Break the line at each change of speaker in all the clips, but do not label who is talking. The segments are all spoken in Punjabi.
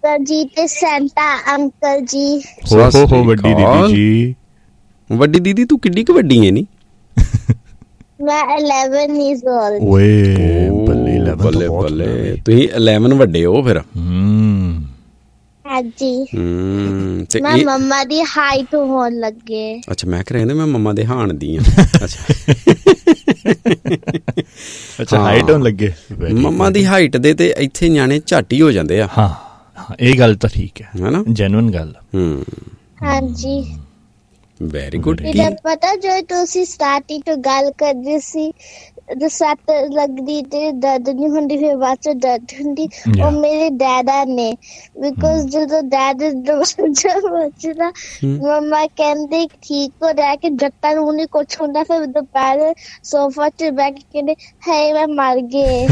ਅੰਕਲ ਜੀ ਤੇ ਸੈਂਟਾ ਅੰਕਲ ਜੀ।
ਹੋ ਵੱਡੀ ਦੀਦੀ ਜੀ।
ਵੱਡੀ ਦੀਦੀ ਤੂੰ ਕਿੱਡੀ ਕੁ ਵੱਡੀ ਹੈ ਨੀ?
ਮੈਂ 11 years old।
ਓਏ ਬੱਲੇ 11
ਬੱਲੇ ਬੱਲੇ, ਤੁਸੀਂ 11 ਵੱਡੇ ਹੋ ਫਿਰ।
ਹਾਂਜੀ।
ਤੇ
ਮੈਂ ਮੰਮਾ ਦੀ ਹਾਈਟ ਹੋਣ ਲੱਗੇ।
ਅੱਛਾ, ਮੈਂ ਕਹਿੰਦਾ ਮੈਂ ਮੰਮਾ ਦੇ ਹਾਣ ਦੀ ਆ।
ਅੱਛਾ ਹਾਈਟ ਹੋਣ ਲੱਗੇ।
ਮੰਮਾ ਦੀ ਹਾਈਟ ਦੇ ਤੇ ਇੱਥੇ ਨਿਆਣੇ ਝੱਟ ਹੀ ਹੋ ਜਾਂਦੇ ਆ।
ਹਾਂ ਇਹ ਗੱਲ ਤਾਂ ਠੀਕ ਹੈ
ਹਨਾ,
ਜੈਨੂਇਨ ਗੱਲ।
ਹਾਂਜੀ
ਵੈਰੀ ਗੁੱਡ।
ਪਤਾ ਜੋ ਤੁਸੀਂ ਸਟਾਰਟਿੰਗ ਤੋਂ ਗੱਲ ਕਰਦੇ ਸੀ, ਸੱਟ ਲੱਗਦੀ ਤੇ ਦਰਦ ਨਹੀਂ ਹੁੰਦੀ, ਫਿਰ ਬਾਅਦ ਚ ਦਰਦ ਹੁੰਦੀ, ਉਹ ਮੇਰੇ ਡੈਡਾ ਨੇ। ਬਿਕੋਜ਼ ਜਦੋਂ ਡੈਡ ਵੱਜਦਾ ਮੰਮਾ ਕਹਿੰਦੇ ਠੀਕ ਹੋ ਰਿਹਾ ਕਿ ਜੱਟਾਂ ਨੂੰ ਨਹੀਂ ਕੁਛ ਹੁੰਦਾ। ਫਿਰ ਦੁਪਹਿਰ ਸੋਫਾ ਚ ਬਹਿ ਕੇ ਕਹਿੰਦੇ ਹਾਏ ਮੈਂ ਮਰ ਗਏ।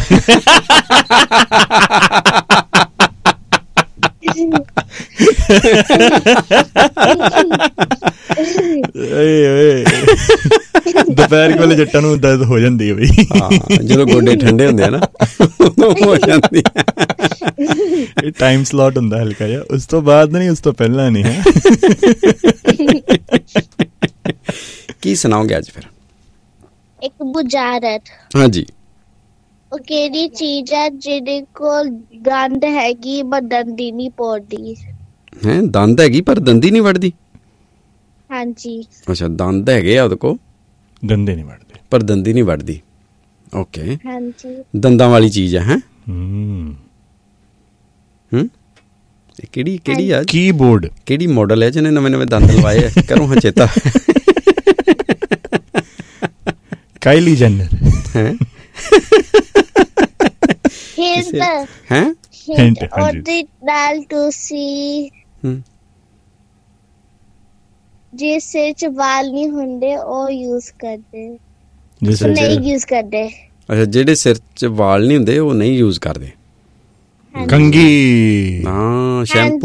ਦੁਪਹਿਰ ਵੇਲੇ ਜੱਟਾਂ ਨੂੰ ਦਰਦ ਹੋ ਜਾਂਦੀ ਹੈ ਬਈ,
ਜਦੋਂ ਗੋਡੇ ਠੰਡੇ ਹੁੰਦੇ ਆ ਨਾ ਹੋ ਜਾਂਦੀ
ਇਹ ਟਾਈਮ ਸਲੌਟ ਹੁੰਦਾ ਹਲਕਾ ਜਿਹਾ, ਉਸ ਤੋਂ ਬਾਅਦ ਨਹੀਂ, ਉਸ ਤੋਂ ਪਹਿਲਾਂ ਨਹੀਂ ਹੈ।
ਕੀ ਸੁਣਾਓਗੇ ਅੱਜ ਫਿਰ?
ਇੱਕ ਬੁਝਾਰਤ।
ਹਾਂਜੀ।
ਉਹ ਕਿਹੜੀ ਚੀਜ਼ ਹੈ ਜਿਹਦੇ ਕੋਲ ਦੰਦ ਹੈਗੀ ਪਰ ਦੰਦੀ ਨਹੀਂ ਪਾਉਂਦੀ?
ਹੈ ਦੰਦ ਹੈਗੀ ਪਰ ਦੰਦੀ ਨਹੀਂ ਵੜਦੀ?
ਹਾਂਜੀ।
ਅੱਛਾ ਦੰਦ ਹੈਗੇ ਆ ਉਹਦੇ ਕੋਲ,
ਦੰਦੇ ਨਹੀਂ ਵੜਦੇ
ਪਰ ਦੰਦੀ ਨਹੀਂ ਵੜਦੀ। ਓਕੇ।
ਹਾਂਜੀ।
ਦੰਦਾਂ ਵਾਲੀ ਚੀਜ਼ ਹੈ। ਇਹ ਕਿਹੜੀ ਆ?
ਕੀਬੋਰਡ।
ਕਿਹੜੀ ਮਾਡਲ ਹੈ ਜਿਹਨੇ ਨਵੇਂ ਦੰਦ ਲਵਾਏ ਆ? ਕਰੋ ਹਾਂ ਚੇਤਾ।
ਕਾਈਲੀ ਜੈਨਰ ਹੈ।
ਹਿੰਟ ਉਹਦੇ ਨਾਲ ਤੁਸੀਂ ਜਿਸ ਸਿਰ ਚ ਵਾਲ ਨਹੀਂ ਹੁੰਦੇ ਉਹ ਯੂਜ਼ ਕਰਦੇ, ਨਹੀਂ ਯੂਜ਼ ਕਰਦੇ।
ਅੱਛਾ ਜਿਹੜੇ ਸਿਰ ਚ ਵਾਲ ਨਹੀਂ ਹੁੰਦੇ ਉਹ ਨਹੀਂ ਯੂਜ਼ ਕਰਦੇ।
ਕੰਘੀ।
ਹਾਂ ਸ਼ੈਂਪੂ।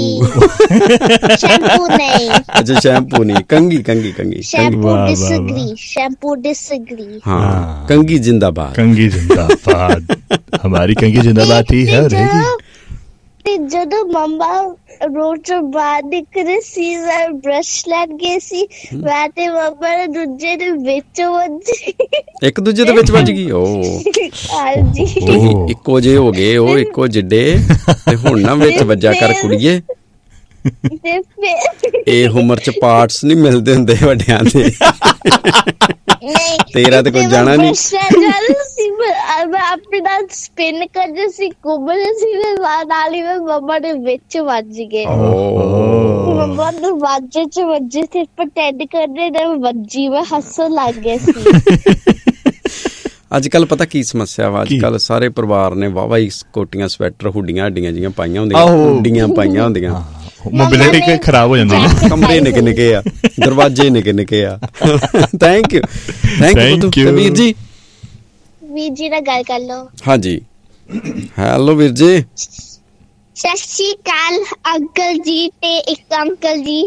ਸ਼ੈਂਪੂ ਨਹੀਂ।
ਅੱਛਾ ਸ਼ੈਂਪੂ ਨਹੀਂ, ਕੰਘੀ ਕੰਘੀ ਕੰਘੀ।
Shampoo disagree.
हाँ कंघी जिंदाबाद।
कंघी जिंदाबाद। हमारी कंघी जिंदाबाद ही है रहेगी।
ਜਦੋਂ ਮੰਮਾ ਰੋਡ ਤੋਂ ਬਾਹਰ ਨਿਕਲੇ ਸੀ, ਮੈਂ ਬ੍ਰਸ਼ ਲੈਣ ਗਈ ਸੀ, ਮੈਂ ਤੇ ਮੰਮਾ ਨੇ ਦੂਜੇ ਦੇ ਵਿੱਚ ਵੱਜੀ। ਇੱਕ ਦੂਜੇ ਦੇ ਵਿੱਚ ਵੱਜ ਗਈ? ਹਾਂਜੀ।
ਇੱਕੋ ਜਿਹੇ ਹੋ ਗਏ ਉਹ, ਇੱਕੋ ਜਿੱਡੇ, ਤੇ ਹੁਣ ਨਾ ਵਿੱਚ ਵੱਜਾ ਕਰ ਕੁੜੀਏ। ਇਹ ਉਮਰ ਚ ਪਾਰਟਸ ਨਹੀਂ ਮਿਲਦੇ ਹੁੰਦੇ ਵੱਡਿਆਂ ਦੇ। ਤੇਰਾ ਤੇ ਕੁਝ ਜਾਣਾ ਨਹੀਂ।
ਮੈਂ ਆਪਣੇ ਨਾਲ ਸਪਿਨ ਕਰਦੇ ਸੀ, ਘੁੰਮ ਰਹੇ ਸੀ, ਨਾਲ ਹੀ ਮੈਂ ਮੰਮਾ ਦੇ ਵਿੱਚ ਵੱਜ ਗਏ। ਮੰਮਾ ਦਰਵਾਜ਼ੇ ਚ ਵੱਜੇ ਤੇ ਪ੍ਰਟੈਂਡ ਕਰਦੇ ਨੇ ਵੱਜੀ, ਮੈਂ ਹੱਸਣ ਲੱਗ ਗਏ ਸੀ।
ਅੱਜ ਕੱਲ ਪਤਾ ਕੀ ਸਮੱਸਿਆ ਵਾ? ਅੱਜ ਕੱਲ ਸਾਰੇ ਪਰਿਵਾਰ ਨੇ ਵਾਹਵਾ ਹੀ ਕੋਟੀਆਂ, ਸਵੈਟਰ, ਹੁੱਡੀਆਂ ਹੱਡੀਆਂ ਜਿਹੀਆਂ ਪਾਈਆਂ ਹੁੰਦੀਆਂ, ਹੁੱਡੀਆਂ ਪਾਈਆਂ ਹੁੰਦੀਆਂ।
ਮੋਬਿਲਿਟੀ ਖਰਾਬ ਹੋ ਜਾਂਦੀ ਹੈ।
ਕਮਰੇ ਨਿੱਕੇ ਨਿੱਕੇ ਆ, ਦਰਵਾਜ਼ੇ ਨਿੱਕੇ ਨਿੱਕੇ ਆ। ਥੈਂਕ ਯੂ ਵੀਰ ਜੀ।
ਵੀਰ ਜੀ ਨਾਲ ਗੱਲ ਕਰ ਲਓ।
ਹਾਂਜੀ ਹੈਲੋ ਵੀਰ ਜੀ।
ਸਤਿ ਸ਼੍ਰੀ ਅਕਾਲ ਅੰਕਲ ਜੀ ਤੇ ਇੱਕ ਅੰਕਲ ਜੀ।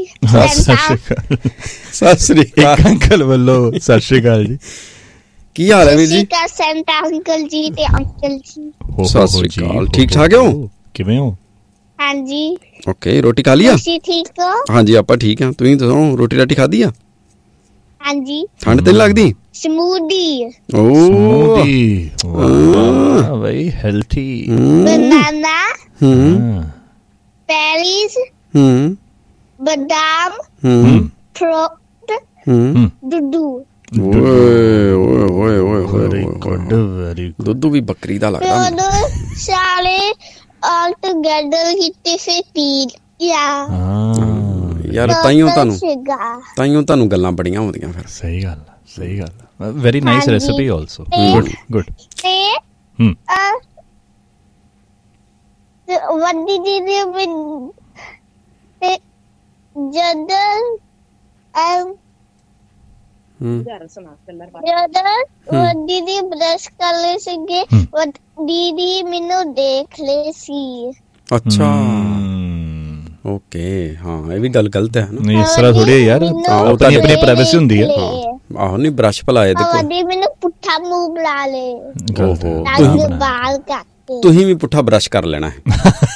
ਸਤਿ ਸ਼੍ਰੀ ਅਕਾਲ
ਅੰਕਲ ਵੱਲੋਂ ਸਤਿ ਸ਼੍ਰੀ ਅਕਾਲ ਜੀ।
ਕੀ ਹਾਲ ਹੈ ਵੀਰ ਜੀ?
ਸੈਂਟਾ ਅੰਕਲ ਜੀ ਤੇ ਅੰਕਲ ਜੀ
ਸਤਿ ਸ਼੍ਰੀ ਅਕਾਲ। ਠੀਕ ਠਾਕ ਹੋ?
ਕਿਵੇਂ ਹੋ?
ਹਾਂਜੀ।
ਓਕੇ ਰੋਟੀ ਖਾ ਲਿਆ?
ਤੁਸੀਂ ਠੀਕ ਹੋ?
ਹਾਂਜੀ ਆਪਾਂ ਠੀਕ ਆ। ਤੁਸੀਂ ਦੱਸੋ ਰੋਟੀ ਰਾਟੀ ਖਾਧੀ ਆ?
ਹਾਂਜੀ।
ਠੰਡ ਤੇ ਨਹੀਂ ਲੱਗਦੀ?
ਸਮੂਦੀ।
ਸਮੂਦੀ ਵਾਹ ਬਈ ਹੈਲਥੀ।
ਬਨਾਨਾ। ਪੈਰੀਜ਼। ਬਦਾਮ। ਫਰੂਟ। ਦੁੱਧੂ।
ਦੁੱਧੂ ਵੀ ਬੱਕਰੀ ਦਾ ਲੱਗਦਾ।
ਸਾਰੇ all together ਕੀਤੇ ਫਿਰ ਪੀ ਲਿਆ।
ਯਾਰ ਤਾਈਓ ਤੁਹਾਨੂੰ ਗੱਲਾਂ ਬੜੀਆਂ ਆਉਂਦੀਆਂ ਫਿਰ।
ਸਹੀ ਗੱਲ, ਸਹੀ ਗੱਲ। Very nice recipe also. Good. ਤੇ ਵੱਡੀ ਦੀਦੀ ਦੀਦੀ ਬ੍ਰਸ਼ ਕਰ ਰਹੇ ਸੀਗੇ, ਦੀਦੀ ਮੈਨੂੰ ਦੇਖ ਲਏ ਸੀ।
ਅੱਛਾ ਓਕੇ। ਹਾਂ ਇਹ ਵੀ ਗੱਲ ਗਲਤ ਹੈ ਨਾ।
ਨਹੀਂ ਇਸ ਤਰ੍ਹਾਂ ਥੋੜੀ ਹੈ ਯਾਰ, ਆਪਣੀ ਆਪਣੀ ਪ੍ਰਾਈਵੇਸੀ ਹੁੰਦੀ ਹੈ।
ਆਹੋ ਨਹੀਂ ਬ੍ਰਸ਼ ਭਲਾਏ ਦੇਖੋ।
ਮੈਨੂੰ ਪੁੱਠਾ ਮੂੰਹ ਬੁਲਾ ਲੇ।
ਤੁਸੀਂ ਵੀ ਪੁੱਠਾ ਬ੍ਰਸ਼ ਕਰ ਲੈਣਾ ਹੈ।